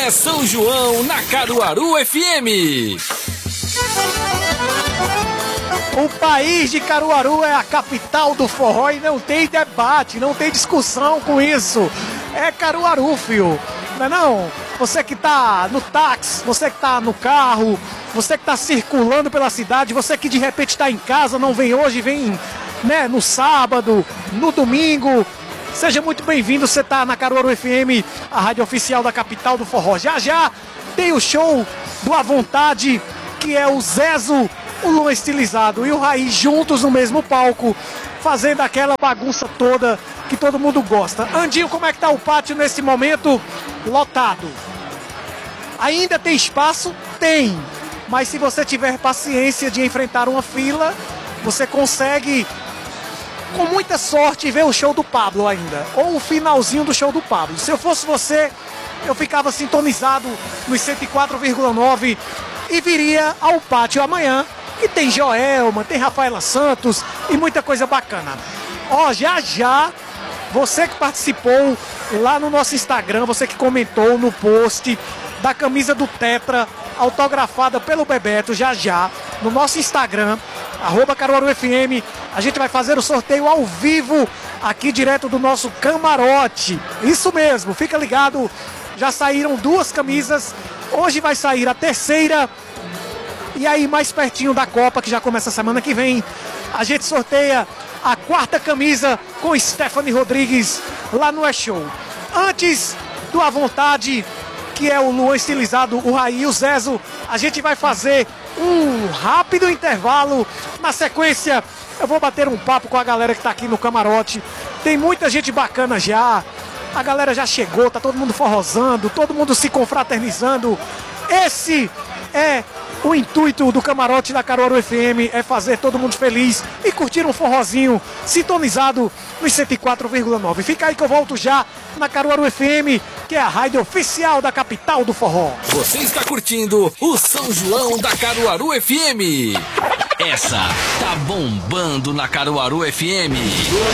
É São João na Caruaru FM. O país de Caruaru é a capital do forró e não tem debate, não tem discussão com isso. É Caruaru, filho. Não é não? Você que tá no táxi, você que tá no carro, você que tá circulando pela cidade, você que de repente tá em casa, não vem hoje, vem, né, no sábado, no domingo. Seja muito bem-vindo, você tá na Caruaru FM, a rádio oficial da capital do forró. Já já tem o show do À Vontade, que é o Zezo, o Luan Estilizado e o Raiz juntos no mesmo palco, fazendo aquela bagunça toda que todo mundo gosta. Andinho, como é que tá o pátio nesse momento? Lotado. Ainda tem espaço? Tem. Mas se você tiver paciência de enfrentar uma fila, você consegue, com muita sorte, ver o show do Pablo ainda. Ou o finalzinho do show do Pablo. Se eu fosse você, eu ficava sintonizado nos 104,9 e viria ao pátio amanhã. E tem Joelma, tem Rafaela Santos e muita coisa bacana. Ó, já já, você que participou lá no nosso Instagram, você que comentou no post da camisa do Tetra, autografada pelo Bebeto, já já, no nosso Instagram, @CaruaruFM, a gente vai fazer o sorteio ao vivo, aqui direto do nosso camarote. Isso mesmo, fica ligado, já saíram 2 camisas, hoje vai sair a terceira. E aí, mais pertinho da Copa, que já começa semana que vem, a gente sorteia a 4ª camisa com Stephanie Rodrigues lá no E-Show. Antes do À Vontade, que é o Luan Estilizado, o Raí e o Zezo, a gente vai fazer um rápido intervalo. Na sequência, eu vou bater um papo com a galera que tá aqui no camarote. Tem muita gente bacana já. A galera já chegou, tá todo mundo forrosando, todo mundo se confraternizando. Esse é o intuito do camarote da Caruaru FM, é fazer todo mundo feliz e curtir um forrozinho sintonizado nos 104,9. Fica aí que eu volto já na Caruaru FM, que é a rádio oficial da capital do forró. Você está curtindo o São João da Caruaru FM. Essa tá bombando na Caruaru FM.